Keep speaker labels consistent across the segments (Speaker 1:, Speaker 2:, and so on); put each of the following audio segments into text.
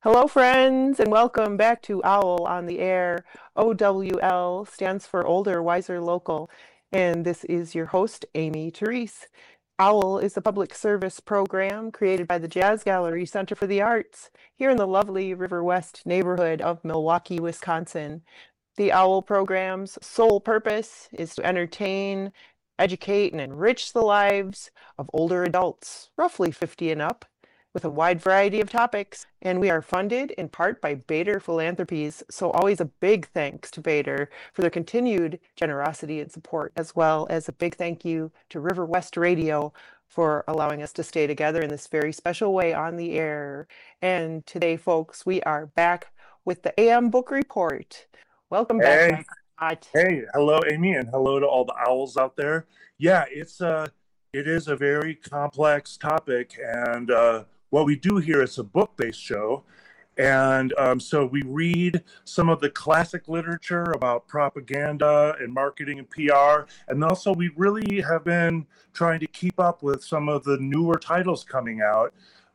Speaker 1: Hello, friends, and welcome back to Owl on the Air. OWL stands for Older, Wiser, Local, and this is your host, Amy Therese. Owl is a public service program created by the Jazz Gallery Center for the Arts here in the lovely River West neighborhood of Milwaukee, Wisconsin. The OWL program's sole purpose is to entertain, educate, and enrich the lives of older adults, roughly 50 and up, with a wide variety of topics. And we are funded in part by Bader Philanthropies. So always a big thanks to Bader for their continued generosity and support, as well as a big thank you to River West Radio for allowing us to stay together in this very special way on the air. And today, folks, we are back with the AM Book Report. Welcome back,
Speaker 2: Hey,
Speaker 1: Mike Ott.
Speaker 2: hey, hello, Amy, and hello to all the owls out there. Yeah, it is a very complex topic, and what we do here is a book-based show, and so we read some of the classic literature about propaganda and marketing and PR, and also we really have been trying to keep up with some of the newer titles coming out.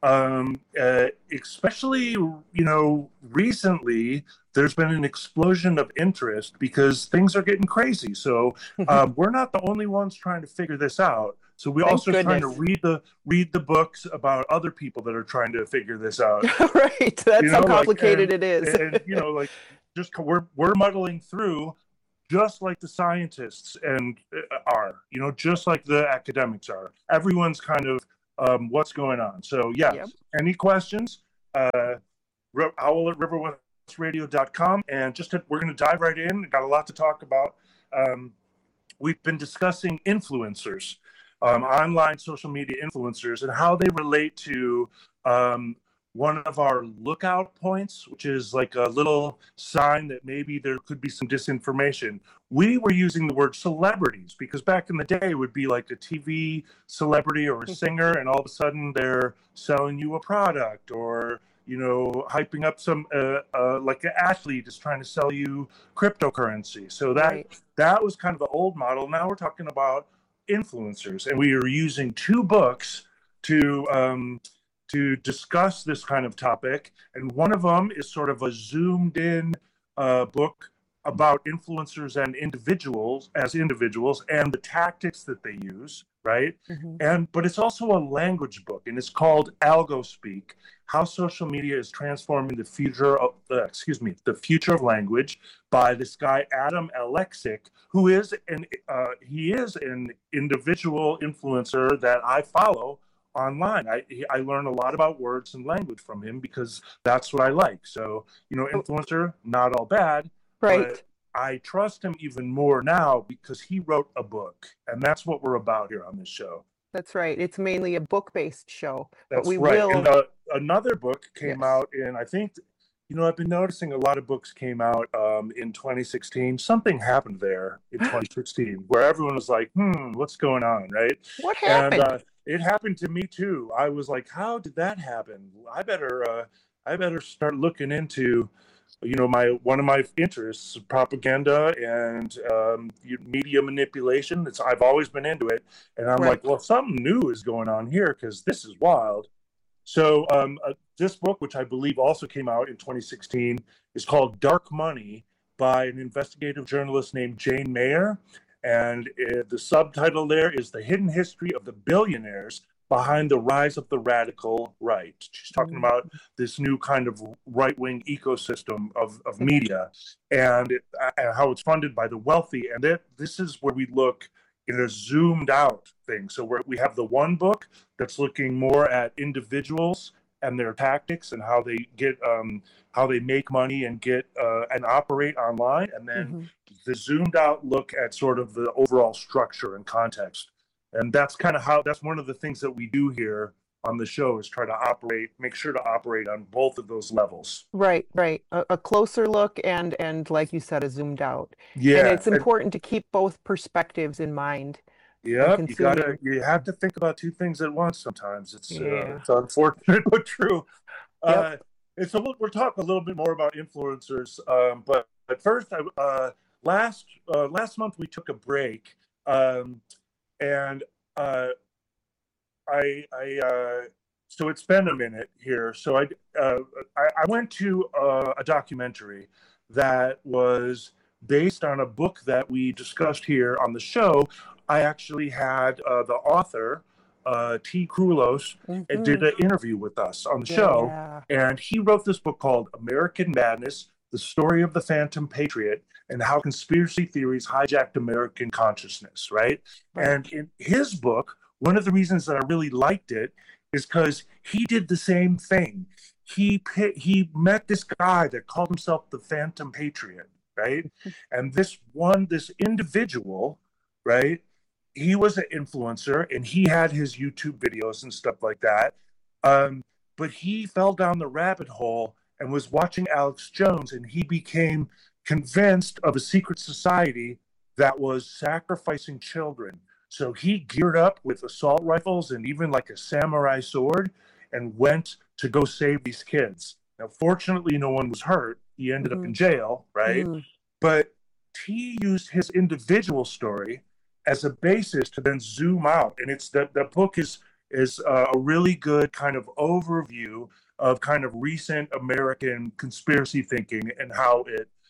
Speaker 2: Especially, recently there's been an explosion of interest because things are getting crazy. So we're not the only ones trying to figure this out. So we
Speaker 1: Thank
Speaker 2: also trying to
Speaker 1: goodness.
Speaker 2: read the books about other people that are trying to figure this out.
Speaker 1: Right, that's how
Speaker 2: Like
Speaker 1: complicated it is.
Speaker 2: and like just we're muddling through just like the scientists and are, just like the academics are. Everyone's kind of what's going on. So
Speaker 1: Yep.
Speaker 2: yes, any questions? Owl at riverwestradio.com, and we're going to dive right in. We've got a lot to talk about. We've been discussing influencers, online social media influencers, and how they relate to one of our lookout points, which is like a little sign that maybe there could be some disinformation. We were using the word celebrities because back in the day it would be like a TV celebrity or a singer, and all of a sudden they're selling you a product, or hyping up some like an athlete is trying to sell you cryptocurrency. So
Speaker 1: Right.
Speaker 2: that was kind of the old model. Now we're talking about influencers, and we are using two books to discuss this kind of topic. And one of them is sort of a zoomed in book about influencers and individuals and the tactics that they use, right?
Speaker 1: Mhm.
Speaker 2: But it's also a language book, and it's called Algospeak: How Social Media is Transforming the Future of the Future of Language, by this guy Adam Alexic, who is an individual influencer that I follow online. I learn a lot about words and language from him because that's what I like. So, influencer, not all bad,
Speaker 1: Right.
Speaker 2: but I trust him even more now because he wrote a book, and that's what we're about here on this show.
Speaker 1: That's right. It's mainly a book-based show, but we
Speaker 2: That's right. And
Speaker 1: will,
Speaker 2: another book came
Speaker 1: yes.
Speaker 2: out in, I think, I've been noticing a lot of books came out in 2016. Something happened there in 2016 where everyone was like, what's going on, right?
Speaker 1: What
Speaker 2: And
Speaker 1: happened?
Speaker 2: it happened to me too. I was like, how did that happen? I better start looking into, my one of my interests, propaganda and media manipulation. I've always been into it, and I'm like,
Speaker 1: Right.
Speaker 2: well, something new is going on here because this is wild. So this book, which I believe also came out in 2016, is called Dark Money by an investigative journalist named Jane Mayer. And the subtitle there is The Hidden History of the Billionaires Behind the Rise of the Radical Right. She's talking
Speaker 1: Mm.
Speaker 2: about this new kind of right-wing ecosystem of media, and how it's funded by the wealthy. And this is where we look in a zoomed out thing. So we have the one book that's looking more at individuals and their tactics and how they make money and get and operate online, and then
Speaker 1: Mhm.
Speaker 2: the zoomed out look at sort of the overall structure and context. And that's one of the things that we do here on the show, is try to make sure to operate on both of those levels.
Speaker 1: Right, right. A closer look and like you said, a zoomed out. And
Speaker 2: Yeah,
Speaker 1: it's important to keep both perspectives in mind when
Speaker 2: yep.
Speaker 1: consuming.
Speaker 2: You have to think about two things at once. Sometimes
Speaker 1: Yeah.
Speaker 2: it's unfortunate but true.
Speaker 1: Yep.
Speaker 2: Uh, and so we'll talk a little bit more about influencers. But first, last month we took a break, and uh, I so it's been a minute here. So I went to a documentary that was based on a book that we discussed here on the show. I actually had the author, T. Krulos, did an interview with us on the show, and he wrote this book called American Madness: The Story of the Phantom Patriot and How Conspiracy Theories Hijacked American Consciousness, right? And in his book, one of the reasons that I really liked it is because he did the same thing. He met this guy that called himself the Phantom Patriot, right? And this individual, right? He was an influencer and he had his YouTube videos and stuff like that. But he fell down the rabbit hole and was watching Alex Jones, and he became convinced of a secret society that was sacrificing children. So he geared up with assault rifles and even like a samurai sword and went to go save these kids. Now, fortunately, no one was hurt. He ended up in jail, right? But he used his individual story as a basis to then zoom out. And it's the book is a really good kind of overview of kind of recent American conspiracy thinking and how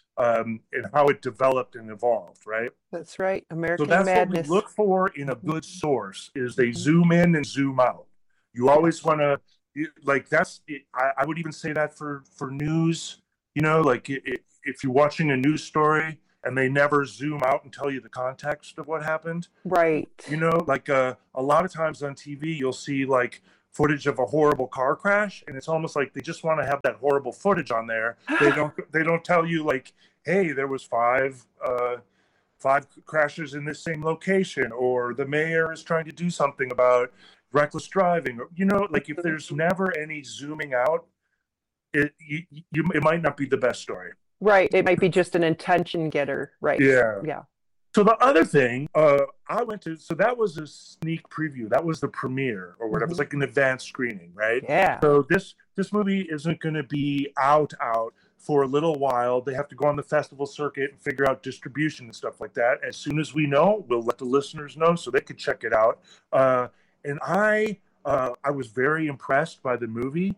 Speaker 2: it developed and evolved, right?
Speaker 1: That's right. American
Speaker 2: So that's
Speaker 1: Madness.
Speaker 2: what we look for in a good source is they zoom in and zoom out. You always want to, like, I would even say that for news, like if you're watching a news story and they never zoom out and tell you the context of what happened.
Speaker 1: Right.
Speaker 2: Like a lot of times on TV, you'll see like footage of a horrible car crash, and it's almost like they just want to have that horrible footage on there. They don't tell you like, hey, there was five crashes in this same location, or the mayor is trying to do something about reckless driving, or like if there's never any zooming out, it might not be the best story.
Speaker 1: Right. It might be just an attention getter. Right. Yeah.
Speaker 2: So the other thing I went to, so that was a sneak preview. That was the premiere or whatever. It was like an advanced screening, right?
Speaker 1: Yeah.
Speaker 2: So this movie isn't going to be out for a little while. They have to go on the festival circuit and figure out distribution and stuff like that. As soon as we know, we'll let the listeners know so they could check it out. And I was very impressed by the movie.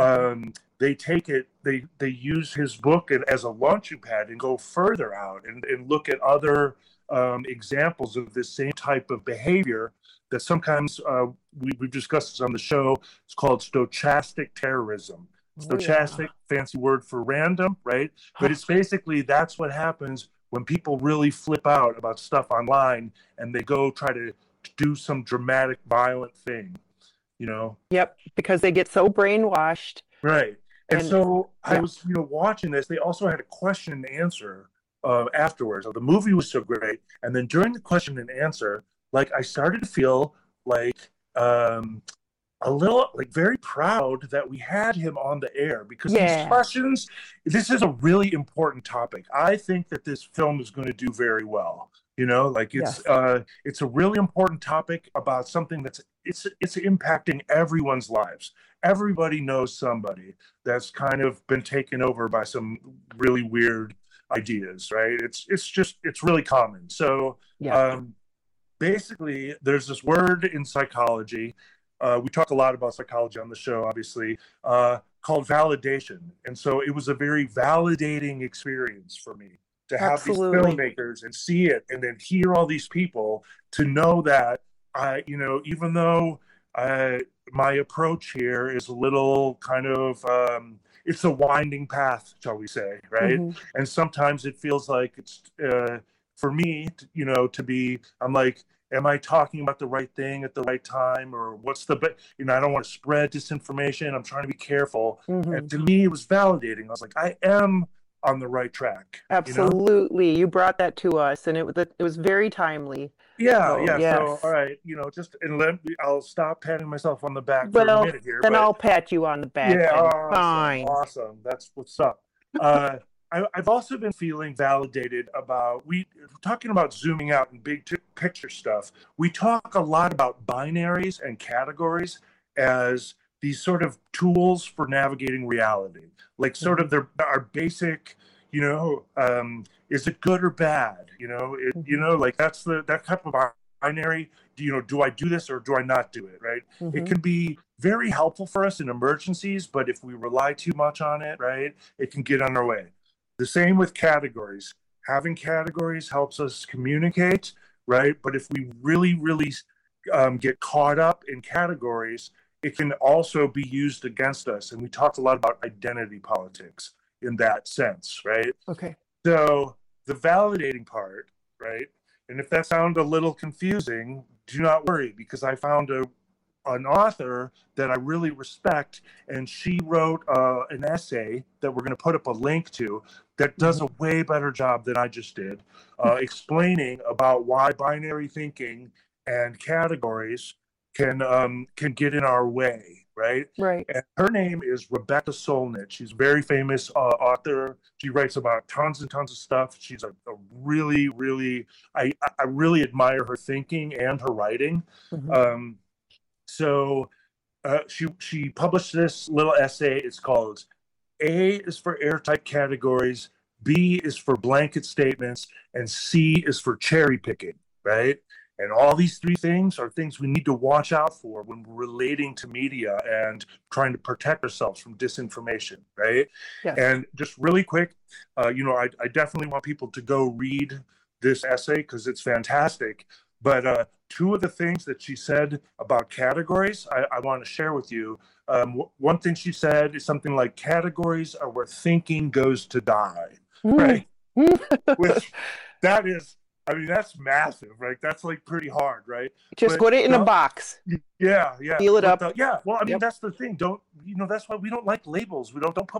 Speaker 2: They use his book as a launching pad and go further out and look at other examples of this same type of behavior that sometimes we've discussed this on the show. It's called stochastic terrorism. Stochastic, fancy word for random, right? But it's basically that's what happens when people really flip out about stuff online and they go try to do some dramatic, violent thing, Yep,
Speaker 1: because they get so brainwashed.
Speaker 2: Right. And so I was, watching this. They also had a question and answer afterwards. The movie was so great. And then during the question and answer, like I started to feel like a little like very proud that we had him on the air because these questions, this is a really important topic. I think that this film is going to do very well. Like it's a really important topic about something that's it's impacting everyone's lives. Everybody knows somebody that's kind of been taken over by some really weird ideas, right? It's really common. So basically, there's this word in psychology. We talk a lot about psychology on the show, obviously, called validation. And so it was a very validating experience for me to have these filmmakers and see it and then hear all these people to know that even though my approach here is a little kind of, it's a winding path, shall we say, right? And sometimes it feels like it's, for me, I'm like, am I talking about the right thing at the right time? Or what's I don't want to spread disinformation. I'm trying to be careful. And to me, it was validating. I was like, I am on the right track.
Speaker 1: Absolutely. You brought that to us and it was very timely.
Speaker 2: So, all right, I'll stop patting myself on the back for a minute here.
Speaker 1: Then I'll pat you on the back. Fine.
Speaker 2: Awesome. That's what's up. I've also been feeling validated about, we're talking about zooming out and big picture stuff. We talk a lot about binaries and categories as these sort of tools for navigating reality. Like sort of our basic, is it good or bad? Like that's that type of binary do I do this or do I not do it, right? It can be very helpful for us in emergencies, but if we rely too much on it, right, it can get on our way. The same with categories. Having categories helps us communicate, right? But if we really, really get caught up in categories, it can also be used against us. And we talked a lot about identity politics in that sense, right?
Speaker 1: Okay.
Speaker 2: So the validating part, right? And if that sounds a little confusing, do not worry, because I found an author that I really respect, and she wrote an essay that we're going to put up a link to that does a way better job than I just did, explaining about why binary thinking and categories can get in our way, right?
Speaker 1: Right.
Speaker 2: And her name is Rebecca Solnit. She's a very famous author. She writes about tons and tons of stuff. She's a really, really, I really admire her thinking and her writing. So she published this little essay. It's called A is for airtight categories, B is for blanket statements, and C is for cherry picking, right? And all these three things are things we need to watch out for when we're relating to media and trying to protect ourselves from disinformation, right?
Speaker 1: Yes.
Speaker 2: And just really quick, I definitely want people to go read this essay because it's fantastic. But two of the things that she said about categories, I want to share with you. One thing she said is something like, categories are where thinking goes to die, right? Which that is, I mean, that's massive, right? That's like pretty hard, right?
Speaker 1: Just put it in a box.
Speaker 2: Yeah.
Speaker 1: Seal it up.
Speaker 2: Well, I mean, that's the thing. That's why we don't like labels. Don't put